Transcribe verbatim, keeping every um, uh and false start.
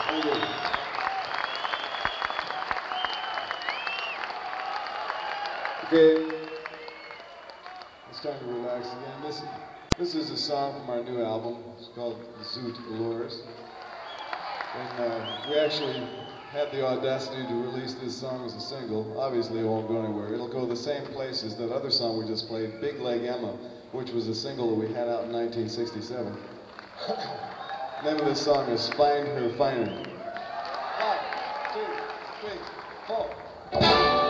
Thank you. Okay, it's time to relax again. This, this is a song from our new album. It's called Zoot Allures. And uh, we actually had the audacity to release this song as a single. Obviously, it won't go anywhere. It'll go the same places that other song we just played, Big Leg Emma, which was a single that we had out in nineteen sixty-seven. The name of this song is Find Her Finer. One, two, three, four.